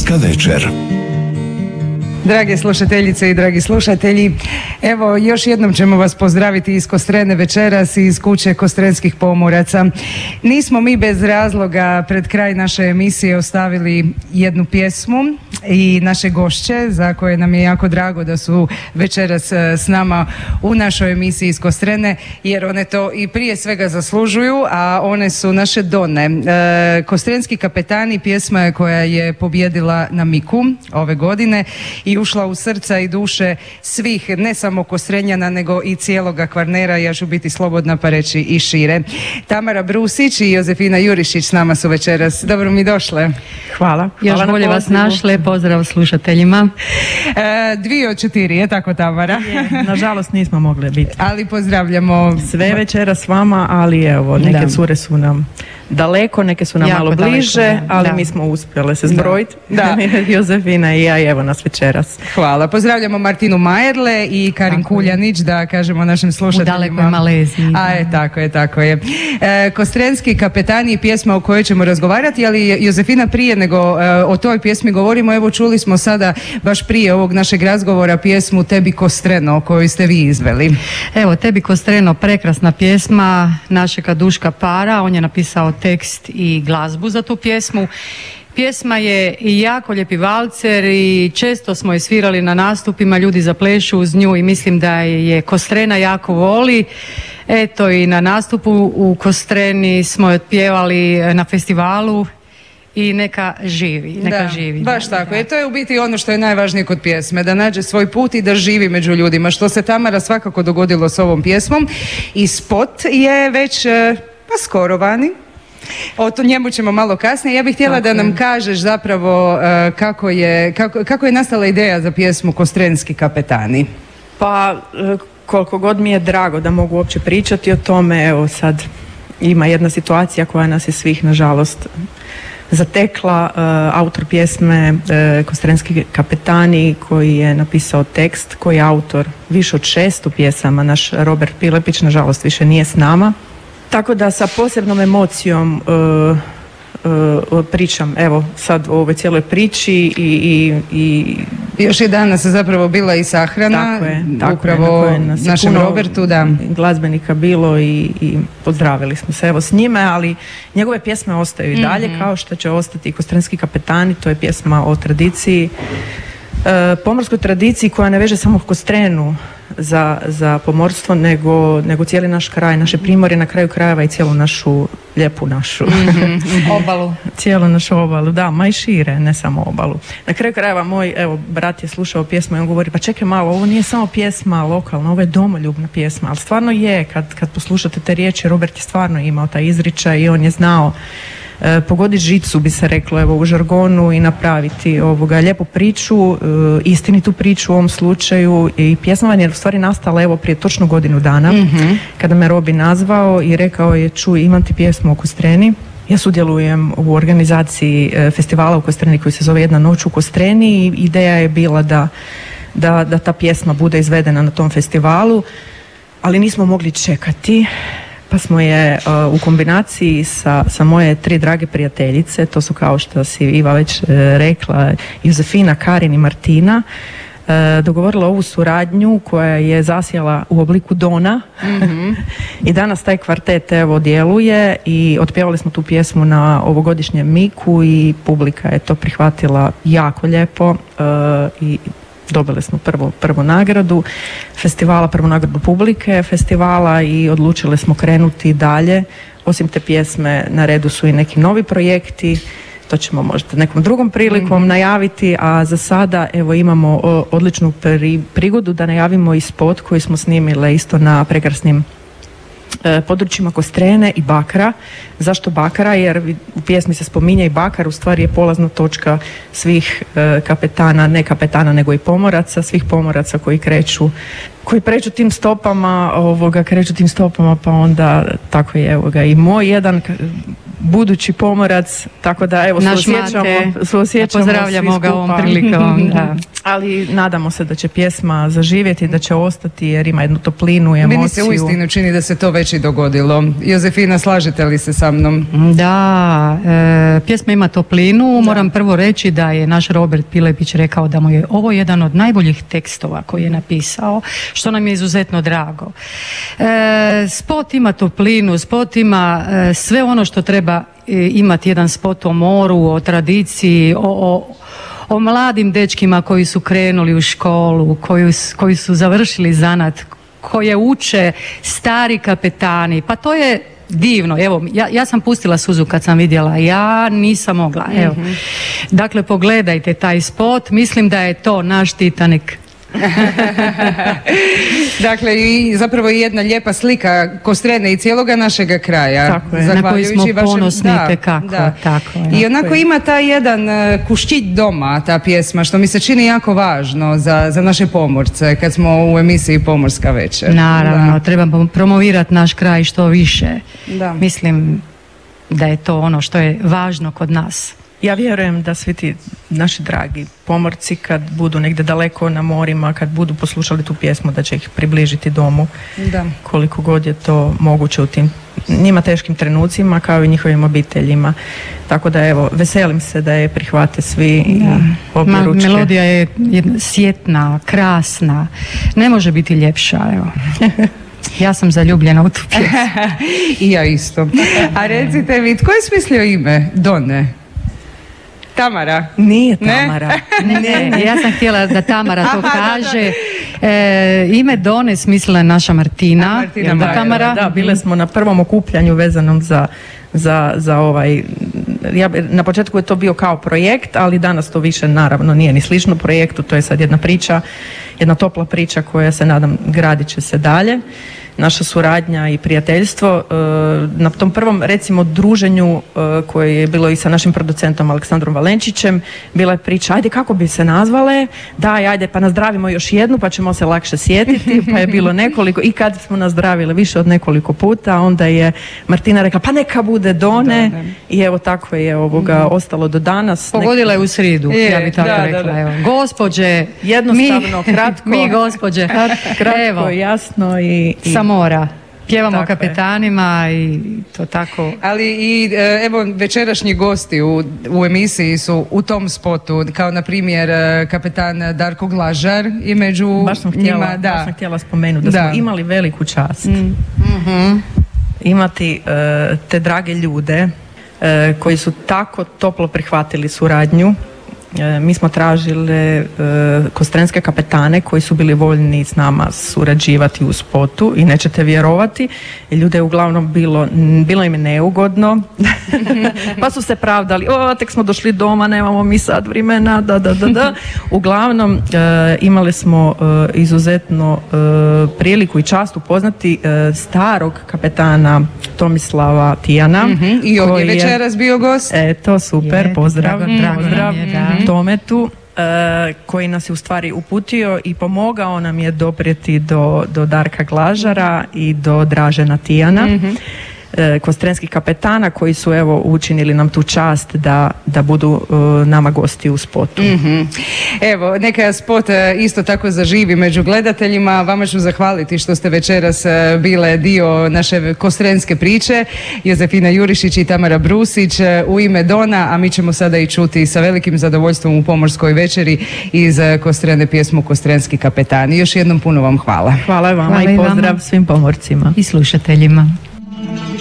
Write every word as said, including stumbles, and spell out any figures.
Kostrenička večer. Drage slušateljice i dragi slušatelji, evo još jednom ćemo vas pozdraviti iz Kostrene večeras i iz kuće Kostrenskih pomoraca. Nismo mi bez razloga pred kraj naše emisije ostavili jednu pjesmu i naše gošće za koje nam je jako drago da su večeras s nama u našoj emisiji iz Kostrene, jer one to i prije svega zaslužuju, a one su naše Done. E, Kostrenski kapetani pjesma je koja je pobjedila na Miku ove godine i ušla u srca i duše svih, ne samo Kostrenjana, nego i cijeloga Kvarnera, ja ću biti slobodna pa reći i šire. Tamara Brusić i Jozefina Jurišić s nama su večeras. Dobro mi došle. Hvala. Još Hvala bolje vas našle, pozdrav slušateljima. E, dvije od četiri, je tako Tamara? Je, nažalost nismo mogle biti. Ali pozdravljamo sve večera s vama, ali evo, neke da. cure su nam daleko, neke su nam jako malo bliže, daleko, ali da. mi smo uspjele se zbrojiti. Da. Da. Jozefina i ja i evo nas večeras. Hvala. Pozdravljamo Martinu Majerle i Karin tako Kuljanić, da kažemo našim slušateljima. U dalekoj Maleziji. A je, tako je, tako je. E, Kostrenski kapetani, pjesma o kojoj ćemo razgovarati, ali Jozefina, prije nego e, o toj pjesmi govorimo, evo čuli smo sada baš prije ovog našeg razgovora pjesmu Tebi Kostreno koju ste vi izveli. Evo, Tebi Kostreno, prekrasna pjesma našega Duška Para, on je napisao tekst i glazbu za tu pjesmu. Pjesma je i jako lijepi valcer i često smo je svirali na nastupima, ljudi zaplešu uz nju i mislim da je Kostrena jako voli. Eto, i na nastupu u Kostreni smo je otpjevali na festivalu i neka živi, neka da, živi. Baš da, tako. Da. I to je u biti ono što je najvažnije kod pjesme, da nađe svoj put i da živi među ljudima, što se Tamara svakako dogodilo s ovom pjesmom. I spot je već pa skoro vani. O to njemu ćemo malo kasnije. Ja bih htjela tako da nam kažeš zapravo uh, kako, je, kako, kako je nastala ideja za pjesmu Kostrenski kapetani. Pa koliko god mi je drago da mogu uopće pričati o tome, evo sad ima jedna situacija koja nas je svih nažalost zatekla. Uh, autor pjesme uh, Kostrenski kapetani, koji je napisao tekst, koji je autor više od šesto pjesama, naš Robert Pilepić nažalost više nije s nama. Tako da sa posebnom emocijom uh, uh, pričam, evo sad o ovoj cijeloj priči i, i, i još je danas zapravo bila i sahrana, tako je, tako upravo je, našem Robertu, da. Glazbenika bilo i, i pozdravili smo se evo s njime, ali njegove pjesme ostaju i dalje, mm-hmm. kao što će ostati i Kostrenski kapetani, to je pjesma o tradiciji, uh, pomorskoj tradiciji koja ne veže samo Kostrenu za, za pomorstvo, nego, nego cijeli naš kraj, naše primorje, na kraju krajeva i cijelu našu, lijepu našu mm-hmm. obalu. Cijelu našu obalu, da, ma i šire, ne samo obalu. Na kraju krajeva moj, evo, brat je slušao pjesmu i on govori, pa čekaj malo, ovo nije samo pjesma lokalna, ovo je domoljubna pjesma, ali stvarno je, kad, kad poslušate te riječi, Robert je stvarno imao taj izričaj i on je znao E, pogoditi žicu, bi se reklo, evo, u žargonu i napraviti ovoga lijepu priču, e, istinitu priču u ovom slučaju, i pjesma je u stvari nastala evo prije točno godinu dana, mm-hmm. kada me Robi nazvao i rekao je, čuj, imam ti pjesmu o Kostreni. Ja sudjelujem u organizaciji e, festivala u Kostreni koji se zove Jedna noć u Kostreni i ideja je bila da, da, da ta pjesma bude izvedena na tom festivalu, ali nismo mogli čekati. Pa smo je uh, u kombinaciji sa, sa moje tri drage prijateljice, to su, kao što si Iva već uh, rekla, Jozefina, Karin i Martina, uh, dogovorila ovu suradnju koja je zasjela u obliku Dona. Mm-hmm. I danas taj kvartet evo djeluje i otpjevali smo tu pjesmu na ovogodišnjem Miku i publika je to prihvatila jako lijepo uh, i dobili smo prvo, prvu nagradu festivala, prvu nagradu publike festivala i odlučili smo krenuti dalje. Osim te pjesme na redu su i neki novi projekti, to ćemo možda nekom drugom prilikom mm-hmm. najaviti, a za sada evo imamo o, odličnu pri, prigodu da najavimo i spot koji smo snimili isto na prekrasnim e, područjima Kostrene i Bakra. Zašto Bakra? Jer u pjesmi se spominje i Bakar, u stvari je polazna točka svih e, kapetana, ne kapetana nego i pomoraca, svih pomoraca koji kreću, koji pređu tim stopama, ovoga, kreću tim stopama, pa onda tako je, evo ga, i moj jedan budući pomorac, tako da evo Naš suosjećamo, Mate, suosjećamo pozdravljamo svi ga ovom skupa. prilikom. Da. Ali nadamo se da će pjesma zaživjeti, da će ostati jer ima jednu toplinu i emociju. Meni se uistinu čini da se to već i dogodilo. Jozefina, slažete li se sa mnom? Da, e, pjesma ima toplinu. Moram prvo reći da je naš Robert Pilepić rekao da mu je ovo jedan od najboljih tekstova koji je napisao, što nam je izuzetno drago. E, spot ima toplinu, spot ima e, sve ono što treba e, imati jedan spot o moru, o tradiciji, o, o o mladim dečkima koji su krenuli u školu, koji, koji su završili zanat, koje uče stari kapetani. Pa to je divno. Evo, ja, ja sam pustila suzu kad sam vidjela, ja nisam mogla. Evo. Mm-hmm. Dakle, pogledajte taj spot, mislim da je to naš Titanic. Dakle, i zapravo i jedna lijepa slika Kostrene i cijeloga našega kraja. Tako je. Na koji smo ponosni da, tekako. da. Tako je. I onako ima taj jedan uh, kuščić doma, ta pjesma, što mi se čini jako važno za, za naše pomorce kad smo u emisiji Pomorska večer. Naravno, Da. trebamo promovirati naš kraj što više. Da. Mislim da je to ono što je važno kod nas. Ja vjerujem da svi ti naši dragi pomorci kad budu negdje daleko na morima, kad budu poslušali tu pjesmu, da će ih približiti domu Da. koliko god je to moguće u tim njima teškim trenucima kao i njihovim obiteljima. Tako da evo, veselim se da je prihvate svi i obje Ma, ručke. melodija je jedna sjetna, krasna, ne može biti ljepša. Evo. Ja sam zaljubljena u tu pjesmu. I ja isto. A recite mi, tko je smislio ime Done? Tamara? Nije Ne? Tamara. Ne, ne, ja sam htjela da Tamara to Aha, da, kaže. E, ime Done smislila je naša Martina. A, Martina Jel da, Majer, Tamara? Da, bile smo na prvom okupljanju vezanom za, za, za ovaj, ja, na početku je to bio kao projekt, ali danas to više naravno nije ni slično projektu, to je sad jedna priča, jedna topla priča koja se nadam gradit će se dalje. Naša suradnja i prijateljstvo. Na tom prvom, recimo, druženju koje je bilo i sa našim producentom Aleksandrom Valenčićem, bila je priča, ajde kako bi se nazvale, daj, ajde pa nazdravimo još jednu pa ćemo se lakše sjetiti, pa je bilo nekoliko i kad smo nazdravili više od nekoliko puta, onda je Martina rekla pa neka bude Done, Done. I evo tako je ovoga ostalo do danas. Pogodila je u sridu, Je, ja bi tako da, da, rekla. da. Evo. Gospođe, Jednostavno, mi, kratko. mi gospođe, Kratko, evo, jasno i, i sa mora. Pjevamo Tako je. kapetanima i to tako. Ali i e, evo večerašnji gosti u, u emisiji su u tom spotu, kao na primjer e, kapetan Darko Glažar i među Baš sam htjela, njima, da. baš sam htjela spomenuti da, Da. smo imali veliku čast Mhm. imati e, te drage ljude e, koji su tako toplo prihvatili suradnju. E, mi smo tražili e, kostrenske kapetane koji su bili voljni s nama surađivati u spotu i nećete vjerovati, ljude je uglavnom bilo, n- bilo im je neugodno pa su se pravdali, o tek smo došli doma, nemamo mi sad vremena, da, da, da, da. Uglavnom e, imali smo e, izuzetno e, priliku i čast upoznati e, starog kapetana Tomislava Tijana. Mhm, I ovdje koji je- večeras bio gost. Eto, super, Je, pozdrav, drago- drago nam pozdrav je, da. Tometu, e, koji nas je u stvari uputio i pomogao nam je doprijeti do, do Darka Glažara i do Dražena Tijana, e, kostrenskih kapetana koji su evo učinili nam tu čast da, da budu e, nama gosti u spotu. Mhm. Evo, neka spot e, isto tako zaživi među gledateljima. Vama ću zahvaliti što ste večeras e, bile dio naše kostrenske priče. Jozefina Jurišić i Tamara Brusić e, u ime Dona, a mi ćemo sada i čuti sa velikim zadovoljstvom u Pomorskoj večeri iz e, Kostrene pjesmu Kostrenski kapetani. Još jednom puno vam hvala. Hvala vama Hvala i i vama. pozdrav svim pomorcima. I slušateljima.